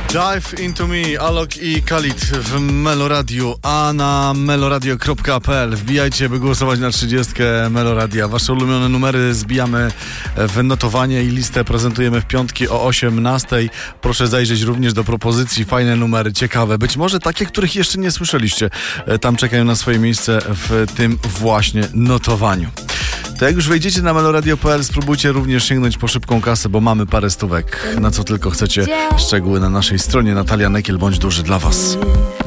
Dive Into Me, Alok i Khalid w Meloradiu, a na meloradio.pl wbijajcie, by głosować na 30 Meloradia. Wasze ulubione numery zbijamy w notowanie i listę prezentujemy w piątki o 18:00. Proszę zajrzeć również do propozycji, fajne numery, ciekawe, być może takie, których jeszcze nie słyszeliście. Tam czekają na swoje miejsce w tym właśnie notowaniu. To jak już wejdziecie na meloradio.pl, spróbujcie również sięgnąć po szybką kasę, bo mamy parę stówek, na co tylko chcecie. Szczegóły na naszej stronie. Natalia Nekiel, bądź duży dla was.